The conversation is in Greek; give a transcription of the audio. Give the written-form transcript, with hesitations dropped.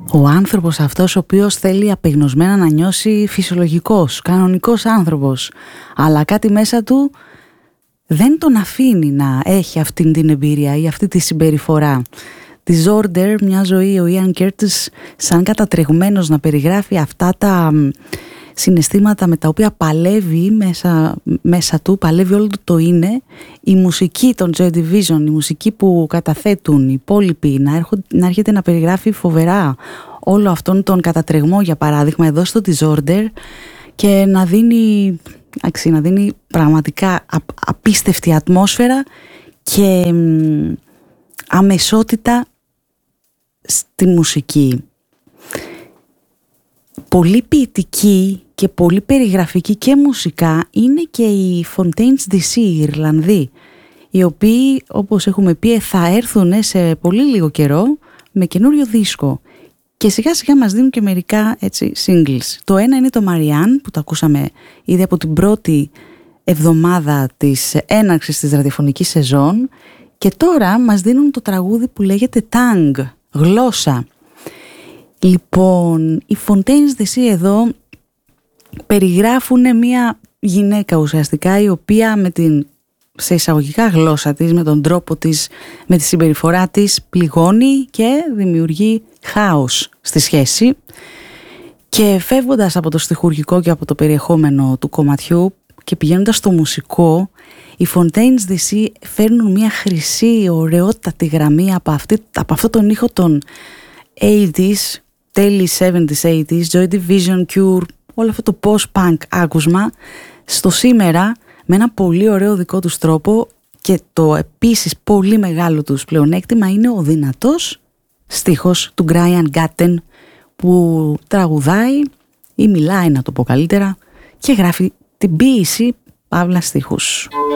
Ο άνθρωπος αυτός ο οποίος θέλει απεγνωσμένα να νιώσει φυσιολογικός, κανονικός άνθρωπος, αλλά κάτι μέσα του δεν τον αφήνει να έχει αυτή την εμπειρία ή αυτή τη συμπεριφορά. Disorder, μια ζωή, ο Ιαν Κέρτις σαν κατατρεγμένος να περιγράφει αυτά τα συναισθήματα με τα οποία παλεύει μέσα του, παλεύει όλο το είναι. Η μουσική των Joy Division, η μουσική που καταθέτουν οι υπόλοιποι, να έρχεται να περιγράφει φοβερά όλο αυτόν τον κατατρεγμό, για παράδειγμα εδώ στο Disorder, και να δίνει πραγματικά απίστευτη ατμόσφαιρα και αμεσότητα στη μουσική. Πολύ ποιητική και πολύ περιγραφική και μουσικά είναι και οι Fontaines DC, οι Ιρλανδοί, οι οποίοι, όπως έχουμε πει, θα έρθουν σε πολύ λίγο καιρό με καινούριο δίσκο και σιγά σιγά μας δίνουν και μερικά έτσι singles. Το ένα είναι το Marianne, που το ακούσαμε ήδη από την πρώτη εβδομάδα της έναρξης της ραδιοφωνικής σεζόν, και τώρα μας δίνουν το τραγούδι που λέγεται Tongue, γλώσσα. Λοιπόν, οι Fontaines DC εδώ περιγράφουν μια γυναίκα ουσιαστικά, η οποία με την, σε εισαγωγικά, γλώσσα της, με τον τρόπο της, με τη συμπεριφορά της πληγώνει και δημιουργεί χάος στη σχέση. Και φεύγοντας από το στιχουργικό και από το περιεχόμενο του κομματιού και πηγαίνοντας στο μουσικό, οι Fontaines DC φέρνουν μια χρυσή, ωραιότατη γραμμή από αυτό τον ήχο των 80s, τέλη 70s, 80s, Joy Division, Cure, όλο αυτό το post-punk άκουσμα στο σήμερα με ένα πολύ ωραίο δικό τους τρόπο, και το επίσης πολύ μεγάλο τους πλεονέκτημα είναι ο δυνατός στίχος του Brian Gatten, που τραγουδάει ή μιλάει, να το πω καλύτερα, και γράφει την ποίηση παύλα στίχους.